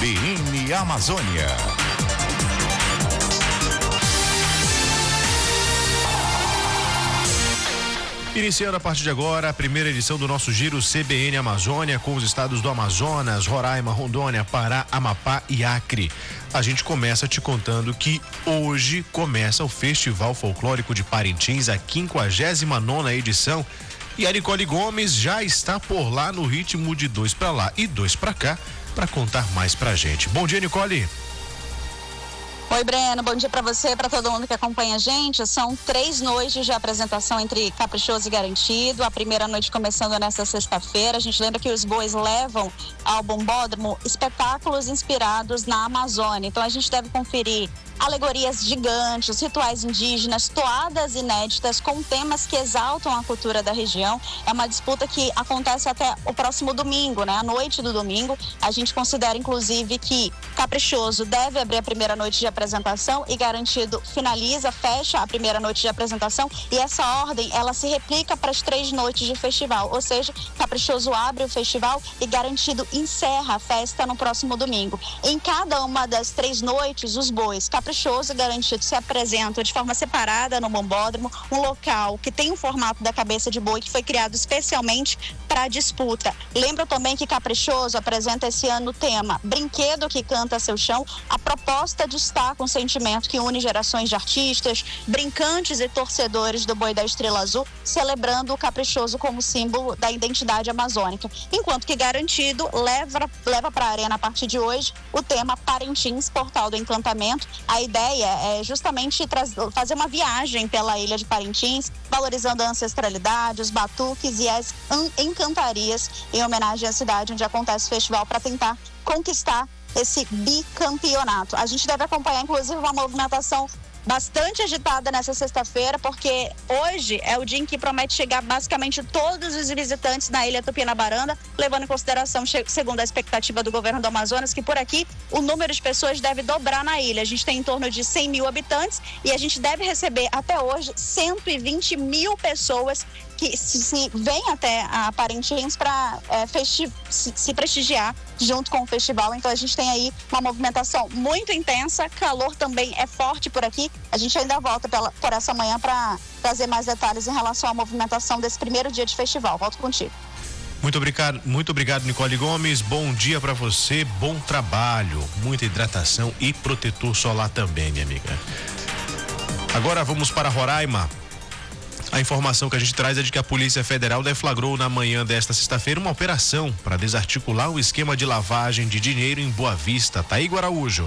CBN Amazônia. Iniciando a partir de agora a primeira edição do nosso giro CBN Amazônia com os estados do Amazonas, Roraima, Rondônia, Pará, Amapá e Acre. A gente começa te contando que hoje começa o Festival Folclórico de Parintins, a 59ª edição. E a Nicole Gomes já está por lá no ritmo de 2 para lá e 2 para cá para contar mais pra gente. Bom dia, Nicole. Oi, Breno, bom dia para você, para todo mundo que acompanha a gente. São 3 noites de apresentação entre Caprichoso e Garantido. A primeira noite começando nesta sexta-feira. A gente lembra que os bois levam ao bombódromo espetáculos inspirados na Amazônia. Então a gente deve conferir alegorias gigantes, rituais indígenas, toadas inéditas com temas que exaltam a cultura da região. É uma disputa que acontece até o próximo domingo, né? À noite do domingo. A gente considera, inclusive, que Caprichoso deve abrir a primeira noite de apresentação e Garantido fecha a primeira noite de apresentação, e essa ordem, ela se replica para as 3 noites de festival, ou seja, Caprichoso abre o festival e Garantido encerra a festa no próximo domingo. Em cada uma das 3 noites, os bois Caprichoso e Garantido se apresentam de forma separada no bombódromo, um local que tem o formato da cabeça de boi que foi criado especialmente para a disputa. Lembro também que Caprichoso apresenta esse ano o tema Brinquedo que Canta Seu Chão. A proposta destaca um sentimento que une gerações de artistas, brincantes e torcedores do Boi da Estrela Azul, celebrando o Caprichoso como símbolo da identidade amazônica. Enquanto que Garantido leva para a arena a partir de hoje o tema Parintins, Portal do Encantamento. A ideia é justamente fazer uma viagem pela ilha de Parintins, valorizando a ancestralidade, os batuques e as encantarias em homenagem à cidade onde acontece o festival, para tentar conquistar esse bicampeonato. A gente deve acompanhar, inclusive, uma movimentação bastante agitada nessa sexta-feira, porque hoje é o dia em que promete chegar basicamente todos os visitantes na ilha Tupinabaranda, levando em consideração, segundo a expectativa do governo do Amazonas, que por aqui o número de pessoas deve dobrar na ilha. A gente tem em torno de 100 mil habitantes e a gente deve receber até hoje 120 mil pessoas que se vêm até a Parintins para se prestigiar junto com o festival. Então a gente tem aí uma movimentação muito intensa, calor também é forte por aqui. A gente ainda volta por essa manhã para trazer mais detalhes em relação à movimentação desse primeiro dia de festival. Volto contigo. Muito obrigado, Nicole Gomes. Bom dia para você, bom trabalho, muita hidratação e protetor solar também, minha amiga. Agora vamos para Roraima. A informação que a gente traz é de que a Polícia Federal deflagrou na manhã desta sexta-feira uma operação para desarticular o esquema de lavagem de dinheiro em Boa Vista. Taígo Araújo.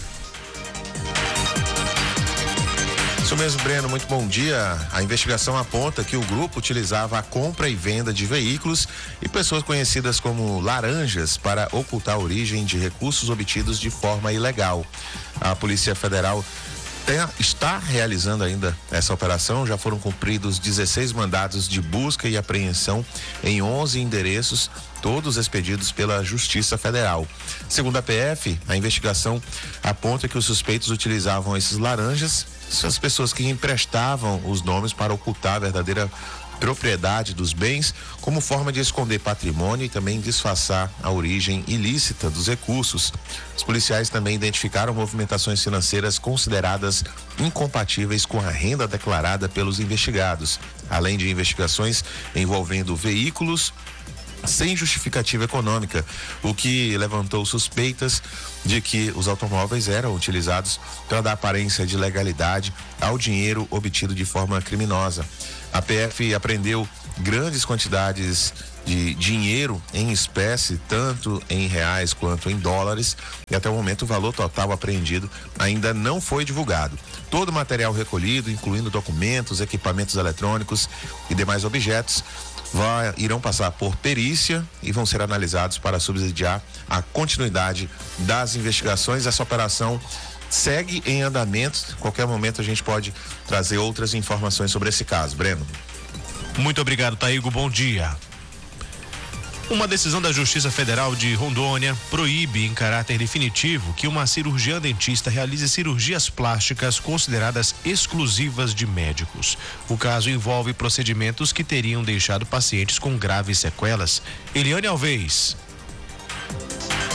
Isso mesmo, Breno, muito bom dia. A investigação aponta que o grupo utilizava a compra e venda de veículos e pessoas conhecidas como laranjas para ocultar a origem de recursos obtidos de forma ilegal. A Polícia Federal está realizando ainda essa operação. Já foram cumpridos 16 mandados de busca e apreensão em 11 endereços, todos expedidos pela Justiça Federal. Segundo a PF, a investigação aponta que os suspeitos utilizavam esses laranjas, são as pessoas que emprestavam os nomes para ocultar a verdadeira propriedade dos bens, como forma de esconder patrimônio e também disfarçar a origem ilícita dos recursos. Os policiais também identificaram movimentações financeiras consideradas incompatíveis com a renda declarada pelos investigados, além de investigações envolvendo veículos sem justificativa econômica, o que levantou suspeitas de que os automóveis eram utilizados para dar aparência de legalidade ao dinheiro obtido de forma criminosa. A PF apreendeu grandes quantidades de dinheiro em espécie, tanto em reais quanto em dólares, e até o momento o valor total apreendido ainda não foi divulgado. Todo o material recolhido, incluindo documentos, equipamentos eletrônicos e demais objetos, irão passar por perícia e vão ser analisados para subsidiar a continuidade das investigações. Essa operação segue em andamento. Qualquer momento a gente pode trazer outras informações sobre esse caso. Breno. Muito obrigado, Taígo. Bom dia. Uma decisão da Justiça Federal de Rondônia proíbe em caráter definitivo que uma cirurgiã dentista realize cirurgias plásticas consideradas exclusivas de médicos. O caso envolve procedimentos que teriam deixado pacientes com graves sequelas. Eliane Alves.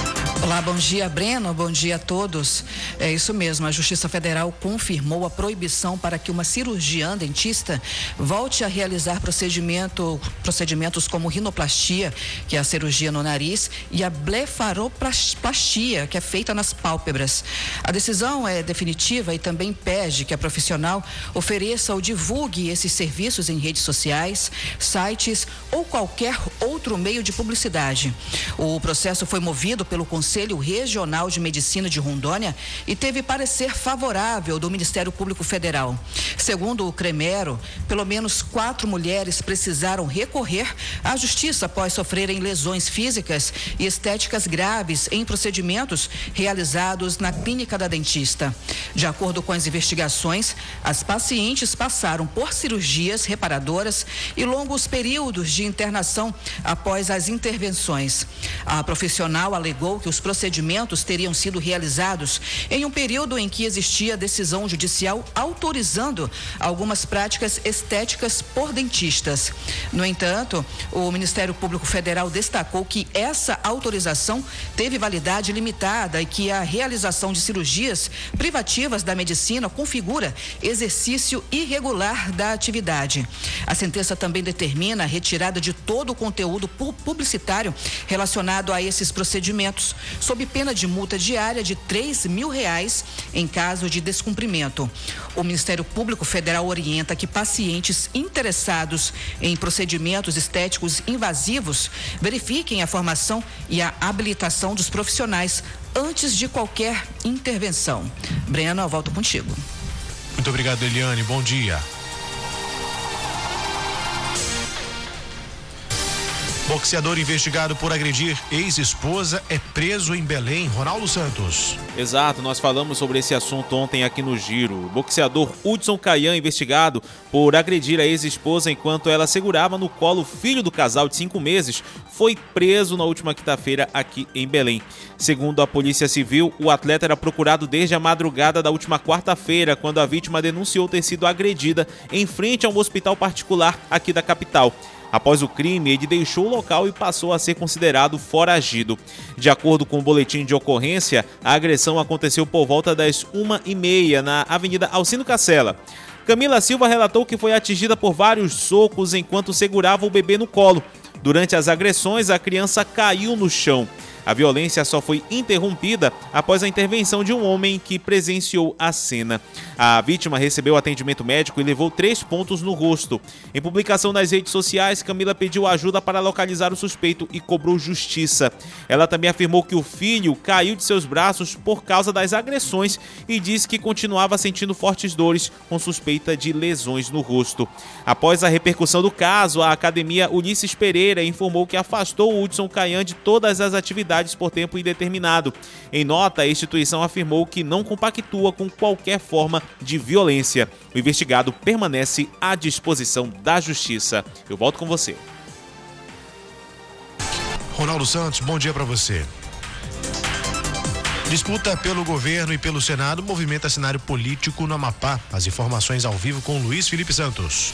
Olá, bom dia, Breno, bom dia a todos. É isso mesmo, a Justiça Federal confirmou a proibição para que uma cirurgiã dentista volte a realizar procedimentos como rinoplastia, que é a cirurgia no nariz, e a blefaroplastia, que é feita nas pálpebras. A decisão é definitiva e também pede que a profissional ofereça ou divulgue esses serviços em redes sociais, sites ou qualquer outro meio de publicidade. O processo foi movido pelo Conselho Regional de Medicina de Rondônia e teve parecer favorável do Ministério Público Federal. Segundo o Cremero, pelo menos 4 mulheres precisaram recorrer à justiça após sofrerem lesões físicas e estéticas graves em procedimentos realizados na clínica da dentista. De acordo com as investigações, as pacientes passaram por cirurgias reparadoras e longos períodos de internação após as intervenções. A profissional alegou que os procedimentos teriam sido realizados em um período em que existia decisão judicial autorizando algumas práticas estéticas por dentistas. No entanto, o Ministério Público Federal destacou que essa autorização teve validade limitada e que a realização de cirurgias privativas da medicina configura exercício irregular da atividade. A sentença também determina a retirada de todo o conteúdo publicitário relacionado a esses procedimentos, sob pena de multa diária de R$3.000 em caso de descumprimento. O Ministério Público Federal orienta que pacientes interessados em procedimentos estéticos invasivos verifiquem a formação e a habilitação dos profissionais antes de qualquer intervenção. Breno, eu volto contigo. Muito obrigado, Eliane. Bom dia. Boxeador investigado por agredir ex-esposa é preso em Belém. Ronaldo Santos. Exato, nós falamos sobre esse assunto ontem aqui no Giro. O boxeador Hudson Caian, investigado por agredir a ex-esposa enquanto ela segurava no colo o filho do casal de 5 meses, foi preso na última quinta-feira aqui em Belém. Segundo a Polícia Civil, o atleta era procurado desde a madrugada da última quarta-feira, quando a vítima denunciou ter sido agredida em frente a um hospital particular aqui da capital. Após o crime, ele deixou o local e passou a ser considerado foragido. De acordo com o boletim de ocorrência, a agressão aconteceu por volta das 1h30 na Avenida Alcino Cassela. Camila Silva relatou que foi atingida por vários socos enquanto segurava o bebê no colo. Durante as agressões, a criança caiu no chão. A violência só foi interrompida após a intervenção de um homem que presenciou a cena. A vítima recebeu atendimento médico e levou 3 pontos no rosto. Em publicação nas redes sociais, Camila pediu ajuda para localizar o suspeito e cobrou justiça. Ela também afirmou que o filho caiu de seus braços por causa das agressões e disse que continuava sentindo fortes dores com suspeita de lesões no rosto. Após a repercussão do caso, a Academia Ulisses Pereira informou que afastou o Hudson Caian de todas as atividades por tempo indeterminado. Em nota, a instituição afirmou que não compactua com qualquer forma de violência. O investigado permanece à disposição da Justiça. Eu volto com você. Ronaldo Santos, bom dia para você. Disputa pelo governo e pelo Senado movimenta cenário político no Amapá. As informações ao vivo com Luiz Felipe Santos.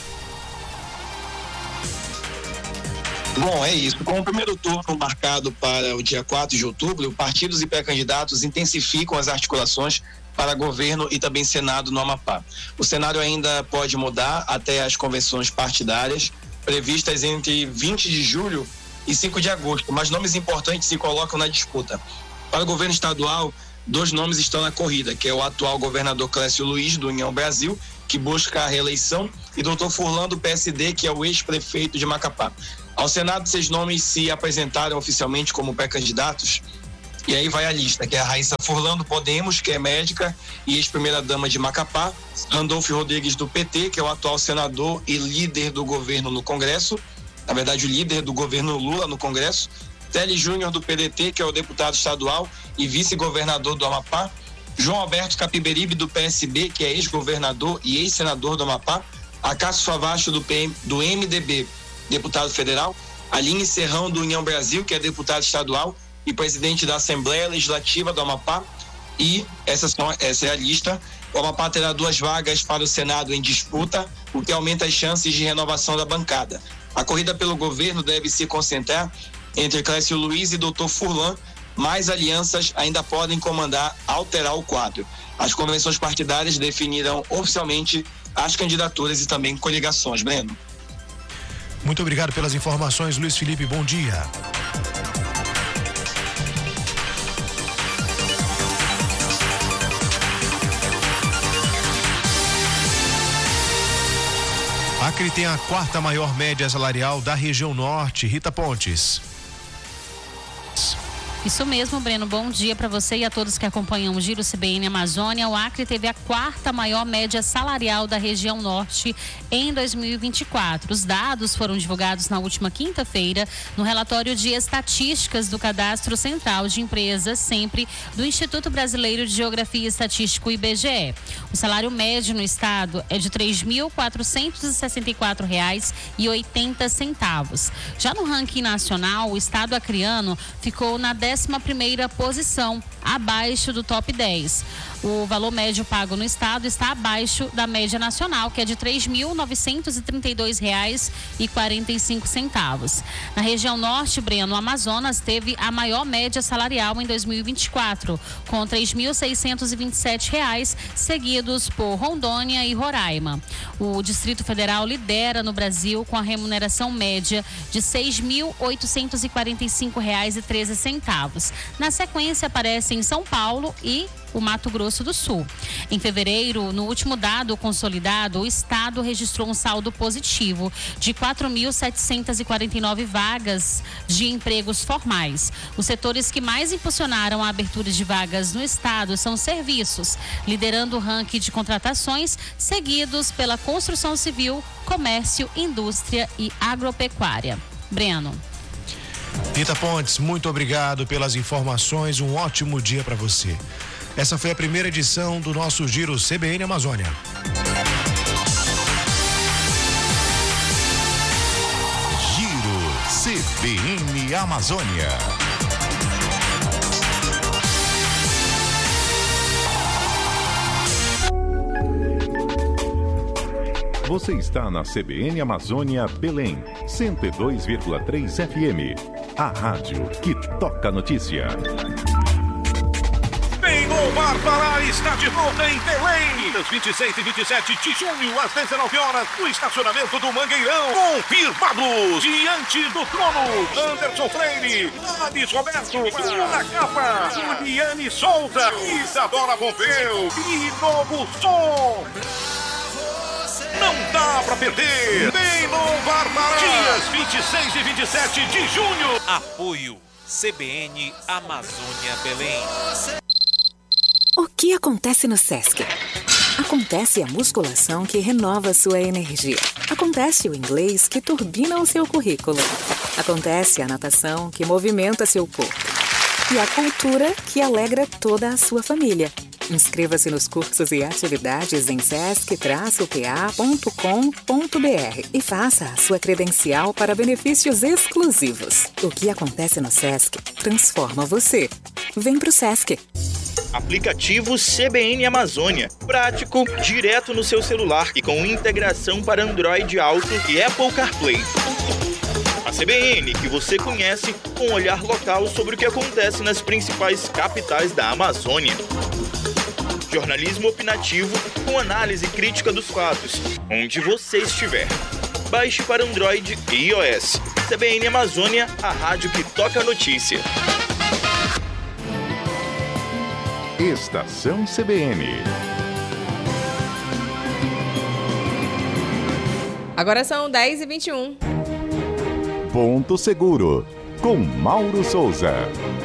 Bom, é isso. Com o primeiro turno marcado para o dia 4 de outubro, partidos e pré-candidatos intensificam as articulações para governo e também Senado no Amapá. O cenário ainda pode mudar até as convenções partidárias, previstas entre 20 de julho e 5 de agosto, mas nomes importantes se colocam na disputa. Para o governo estadual, 2 nomes estão na corrida, que é o atual governador Clécio Luiz, do União Brasil, que busca a reeleição, e Dr. Furlan, do PSD, que é o ex-prefeito de Macapá. Ao Senado, 6 nomes se apresentaram oficialmente como pré-candidatos, e aí vai a lista, que é a Raíssa Furlan, do Podemos, que é médica e ex-primeira-dama de Macapá, Randolfo Rodrigues, do PT, que é o atual senador e líder do governo no Congresso, na verdade o líder do governo Lula no Congresso, Télio Júnior, do PDT, que é o deputado estadual e vice-governador do Amapá, João Alberto Capiberibe, do PSB, que é ex-governador e ex-senador do Amapá, Acácio Favacho, do MDB, deputado federal, Aline Serrão, do União Brasil, que é deputado estadual e presidente da Assembleia Legislativa do Amapá, e essa é a lista. O Amapá terá 2 vagas para o Senado em disputa, o que aumenta as chances de renovação da bancada. A corrida pelo governo deve se concentrar entre Clécio Luiz e Dr. Furlan, mais alianças ainda podem comandar alterar o quadro. As convenções partidárias definirão oficialmente as candidaturas e também coligações. Breno. Muito obrigado pelas informações, Luiz Felipe. Bom dia. Acre tem a 4ª maior média salarial da região norte. Rita Pontes. Isso mesmo, Breno. Bom dia para você e a todos que acompanham o Giro CBN Amazônia. O Acre teve a 4ª maior média salarial da região norte em 2024. Os dados foram divulgados na última quinta-feira no relatório de estatísticas do Cadastro Central de Empresas, sempre do Instituto Brasileiro de Geografia e Estatística, o IBGE. O salário médio no estado é de R$ 3.464,80. Já no ranking nacional, o estado acreano ficou na 11ª posição, abaixo do top 10. O valor médio pago no estado está abaixo da média nacional, que é de R$ 3.932,45. Na região norte, Breno, o Amazonas teve a maior média salarial em 2024, com R$ 3.627, seguidos por Rondônia e Roraima. O Distrito Federal lidera no Brasil com a remuneração média de R$ 6.845,13. Na sequência aparecem São Paulo e o Mato Grosso do Sul. Em fevereiro, no último dado consolidado, o estado registrou um saldo positivo de 4.749 vagas de empregos formais. Os setores que mais impulsionaram a abertura de vagas no estado são serviços, liderando o ranking de contratações, seguidos pela construção civil, comércio, indústria e agropecuária. Breno. Rita Pontes, muito obrigado pelas informações. Um ótimo dia para você. Essa foi a primeira edição do nosso Giro CBN Amazônia. Giro CBN Amazônia. Você está na CBN Amazônia Belém, 102,3 FM. A rádio que toca a notícia. Bem, Louvar Pará está de volta em Belém. Das 26 e 27 de junho, às 19 horas, no estacionamento do Mangueirão. Confirmados, diante do trono, Anderson Freire, Ades Roberto, Ana Capa, Juliane Souza, Isadora Pompeu e Novo Som. Não dá pra perder. Bem, Louvar Pará. Dias 26 e 27 de junho. Apoio CBN Amazônia Belém. O que acontece no Sesc? Acontece a musculação que renova sua energia. Acontece o inglês que turbina o seu currículo. Acontece a natação que movimenta seu corpo. E a cultura que alegra toda a sua família. Inscreva-se nos cursos e atividades em sesc-pa.com.br e faça a sua credencial para benefícios exclusivos. O que acontece no Sesc transforma você. Vem pro Sesc. Aplicativo CBN Amazônia. Prático, direto no seu celular e com integração para Android Auto e Apple CarPlay. A CBN que você conhece com um olhar local sobre o que acontece nas principais capitais da Amazônia. Jornalismo opinativo com análise crítica dos fatos, onde você estiver. Baixe para Android e iOS. CBN Amazônia, a rádio que toca a notícia. Estação CBN. Agora são 10h21. Ponto Seguro, com Mauro Souza.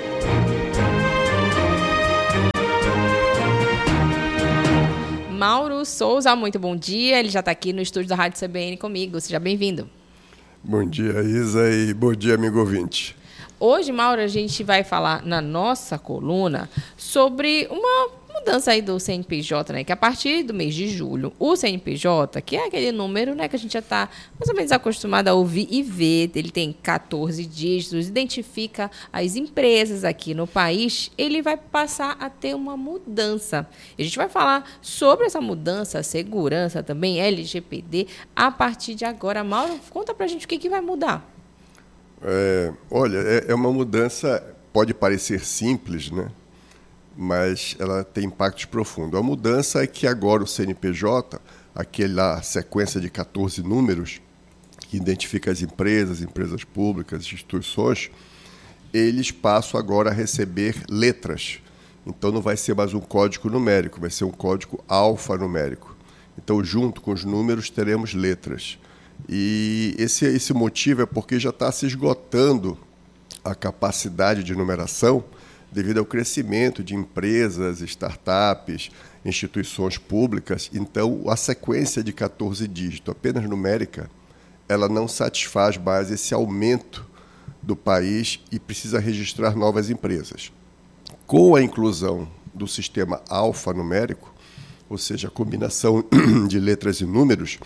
Mauro Souza, muito bom dia. Ele já está aqui no estúdio da Rádio CBN comigo. Seja bem-vindo. Bom dia, Isa, e bom dia, amigo ouvinte. Hoje, Mauro, a gente vai falar na nossa coluna sobre uma mudança aí do CNPJ, né? Que a partir do mês de julho, o CNPJ, que é aquele número, né, que a gente já está mais ou menos acostumado a ouvir e ver, ele tem 14 dígitos, identifica as empresas aqui no país, ele vai passar a ter uma mudança. A gente vai falar sobre essa mudança, segurança também, LGPD, a partir de agora. Mauro, conta pra gente o que vai mudar. Olha, é uma mudança pode parecer simples, né? Mas ela tem impactos profundos. A mudança é que agora o CNPJ, aquela sequência de 14 números que identifica as empresas públicas, instituições, eles passam agora a receber letras. Então não vai ser mais um código numérico, vai ser um código alfanumérico. Então, junto com os números, teremos letras. E esse motivo é porque já está se esgotando a capacidade de numeração devido ao crescimento de empresas, startups, instituições públicas. Então, a sequência de 14 dígitos apenas numérica, ela não satisfaz mais esse aumento do país e precisa registrar novas empresas. Com a inclusão do sistema alfanumérico, ou seja, a combinação de letras e números,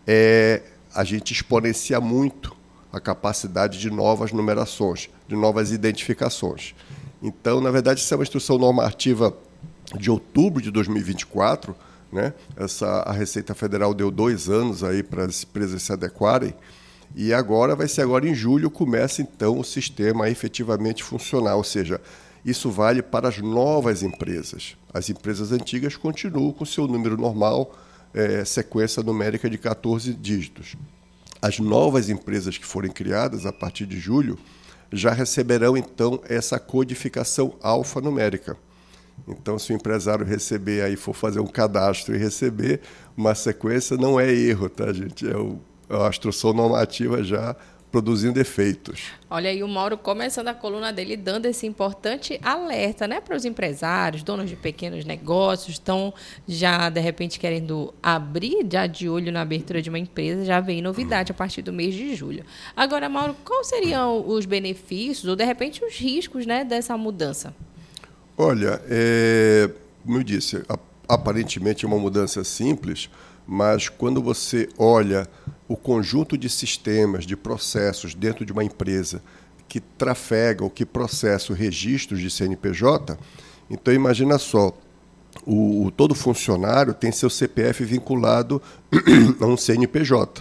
a gente exponencia muito a capacidade de novas numerações, de novas identificações. Então, na verdade, isso é uma instrução normativa de outubro de 2024, né? A Receita Federal deu 2 anos aí para as empresas se adequarem, e agora vai ser agora em julho, começa então o sistema a efetivamente funcionar, ou seja, isso vale para as novas empresas. As empresas antigas continuam com seu número normal, sequência numérica de 14 dígitos. As novas empresas que forem criadas a partir de julho já receberão, então, essa codificação alfanumérica. Então, se o empresário receber, aí for fazer um cadastro e receber uma sequência, não é erro, tá, gente? É a instrução normativa já produzindo efeitos. Olha aí o Mauro começando a coluna dele, dando esse importante alerta, né, para os empresários, donos de pequenos negócios, estão já, de repente, querendo abrir, já de olho na abertura de uma empresa, já vem novidade a partir do mês de julho. Agora, Mauro, quais seriam os benefícios ou, de repente, os riscos, né, dessa mudança? Olha, como eu disse, aparentemente é uma mudança simples, mas quando você olha o conjunto de sistemas, de processos dentro de uma empresa que trafega ou que processa registros de CNPJ, então imagina só, todo funcionário tem seu CPF vinculado a um CNPJ.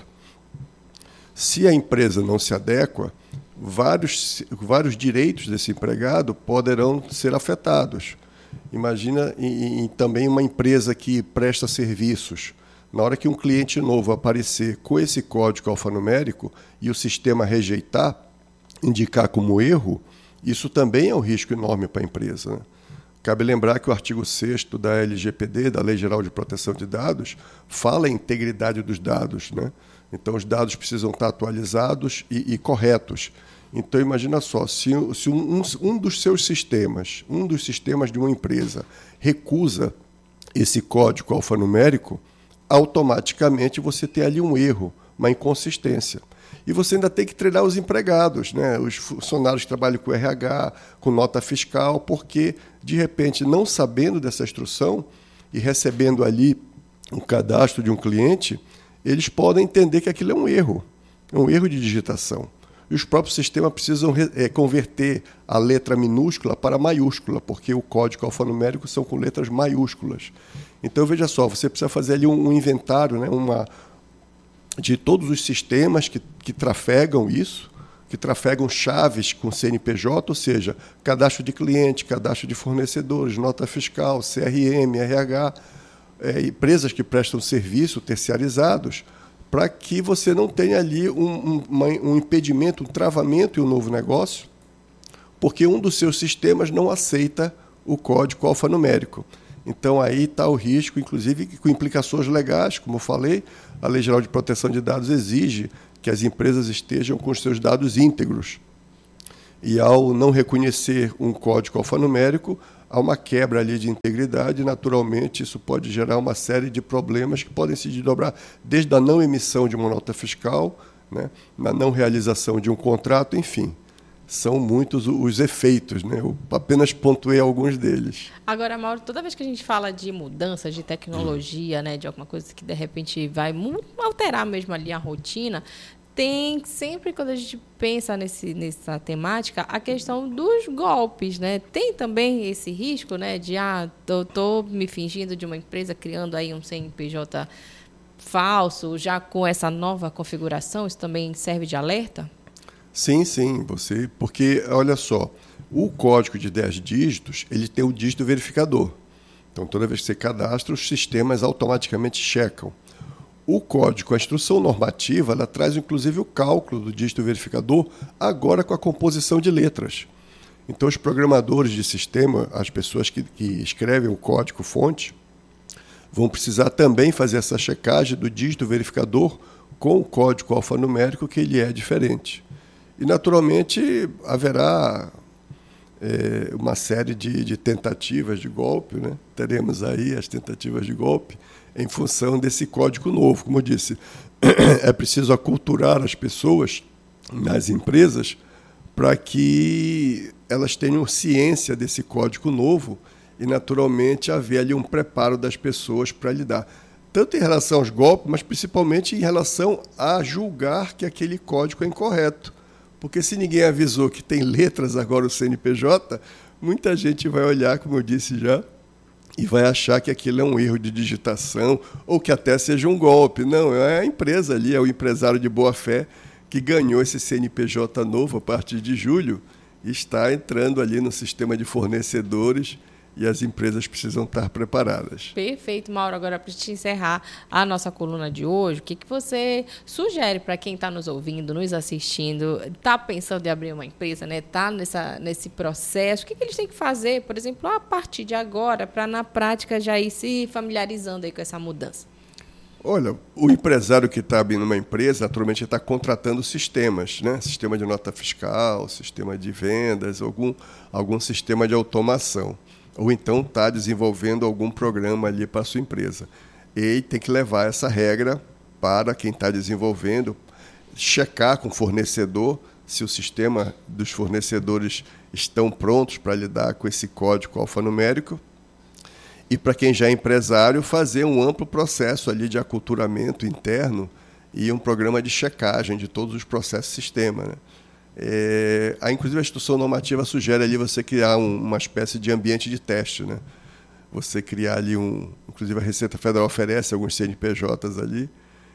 Se a empresa não se adequa, vários direitos desse empregado poderão ser afetados. Imagina também uma empresa que presta serviços. Na hora que um cliente novo aparecer com esse código alfanumérico e o sistema rejeitar, indicar como erro, isso também é um risco enorme para a empresa, né? Cabe lembrar que o artigo 6º da LGPD, da Lei Geral de Proteção de Dados, fala em integridade dos dados, né? Então, os dados precisam estar atualizados e corretos. Então, imagina só, se um dos seus sistemas, um dos sistemas de uma empresa, recusa esse código alfanumérico, automaticamente você tem ali um erro, uma inconsistência. E você ainda tem que treinar os empregados, né? Os funcionários que trabalham com RH, com nota fiscal, porque, de repente, não sabendo dessa instrução e recebendo ali um cadastro de um cliente, eles podem entender que aquilo é um erro de digitação. E os próprios sistemas precisam converter a letra minúscula para maiúscula, porque o código alfanumérico são com letras maiúsculas. Então, veja só, você precisa fazer ali um inventário, né, de todos os sistemas que trafegam isso, que trafegam chaves com CNPJ, ou seja, cadastro de cliente, cadastro de fornecedores, nota fiscal, CRM, RH, empresas que prestam serviço terciarizados, para que você não tenha ali um impedimento, um travamento em um novo negócio, porque um dos seus sistemas não aceita o código alfanumérico. Então, aí está o risco, inclusive, com implicações legais, como eu falei, a Lei Geral de Proteção de Dados exige que as empresas estejam com os seus dados íntegros. E, ao não reconhecer um código alfanumérico, há uma quebra ali de integridade, e, naturalmente, isso pode gerar uma série de problemas que podem se desdobrar desde a não emissão de uma nota fiscal, né, na não realização de um contrato, enfim. São muitos os efeitos, né? Eu apenas pontuei alguns deles. Agora, Mauro, toda vez que a gente fala de mudança, de tecnologia, né, de alguma coisa que de repente vai alterar mesmo ali a rotina, tem sempre, quando a gente pensa nessa temática, a questão dos golpes, né? Tem também esse risco, né, de tô me fingindo de uma empresa, criando aí um CNPJ falso, já com essa nova configuração, isso também serve de alerta? Sim, porque, olha só, O código de 10 dígitos, ele tem o dígito verificador. Então, toda vez que você cadastra, os sistemas automaticamente checam. O código, a instrução normativa, ela traz inclusive o cálculo do dígito verificador, agora com a composição de letras. Então, os programadores de sistema, as pessoas que escrevem o código-fonte, vão precisar também fazer essa checagem do dígito verificador com o código alfanumérico, que ele é diferente. E, naturalmente, haverá uma série de tentativas de golpe, né? Teremos aí as tentativas de golpe em função desse código novo. Como eu disse, é preciso aculturar as pessoas nas empresas para que elas tenham ciência desse código novo e, naturalmente, haver ali um preparo das pessoas para lidar. Tanto em relação aos golpes, mas principalmente em relação a julgar que aquele código é incorreto. Porque se ninguém avisou que tem letras agora o CNPJ, muita gente vai olhar, como eu disse já, e vai achar que aquilo é um erro de digitação ou que até seja um golpe. Não, é a empresa ali, é o empresário de boa-fé que ganhou esse CNPJ novo a partir de julho e está entrando ali no sistema de fornecedores e as empresas precisam estar preparadas. Perfeito, Mauro. Agora, para a gente encerrar a nossa coluna de hoje, o que você sugere para quem está nos ouvindo, nos assistindo, está pensando em abrir uma empresa, né? Está nesse processo? O que eles têm que fazer, por exemplo, a partir de agora, para na prática já ir se familiarizando aí com essa mudança? Olha, o empresário que está abrindo uma empresa, naturalmente, está contratando sistemas, né? Sistema de nota fiscal, sistema de vendas, algum sistema de automação. Ou então está desenvolvendo algum programa ali para a sua empresa. E tem que levar essa regra para quem está desenvolvendo, checar com o fornecedor se o sistema dos fornecedores estão prontos para lidar com esse código alfanumérico. E para quem já é empresário, fazer um amplo processo ali de aculturamento interno e um programa de checagem de todos os processos do sistema, né? Inclusive, a instrução normativa sugere ali você criar uma espécie de ambiente de teste, né? Você criar ali inclusive a Receita Federal oferece alguns CNPJs ali,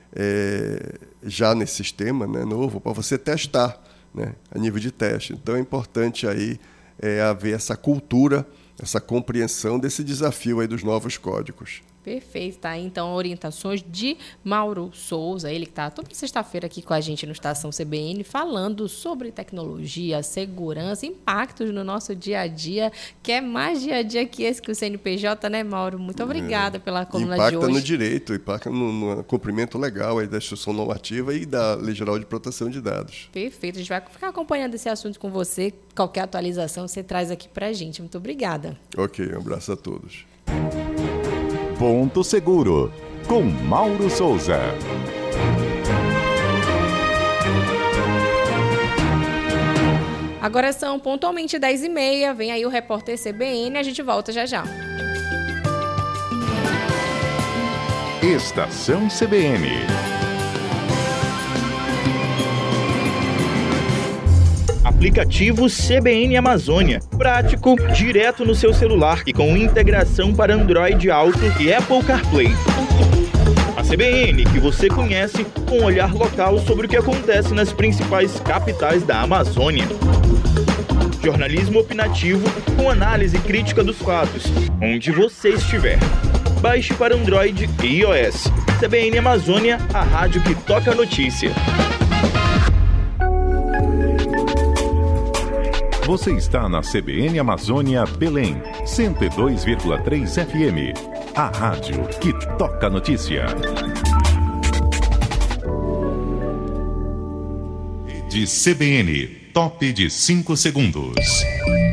já nesse sistema, né, novo, para você testar, né, a nível de teste. Então, é importante aí haver essa cultura, essa compreensão desse desafio aí dos novos códigos. Perfeito, tá? Então, orientações de Mauro Souza, ele que está toda sexta-feira aqui com a gente no Estação CBN, falando sobre tecnologia, segurança, impactos no nosso dia a dia, que é mais dia a dia que esse que o CNPJ, né, Mauro? Muito obrigada pela coluna de hoje. Impacta no direito, impacta no cumprimento legal aí da instrução normativa e da Lei Geral de Proteção de Dados. Perfeito, a gente vai ficar acompanhando esse assunto com você. Qualquer atualização você traz aqui para a gente. Muito obrigada. Ok, um abraço a todos. Ponto Seguro, com Mauro Souza. Agora são pontualmente 10h30, vem aí o repórter CBN, a gente volta já já. Estação CBN. Aplicativo CBN Amazônia. Prático, direto no seu celular e com integração para Android Auto e Apple CarPlay. A CBN que você conhece com um olhar local sobre o que acontece nas principais capitais da Amazônia. Jornalismo opinativo com análise crítica dos fatos, onde você estiver. Baixe para Android e iOS. CBN Amazônia, a rádio que toca a notícia. Você está na CBN Amazônia Belém, 102,3 FM. A rádio que toca a notícia. De CBN, top de 5 segundos.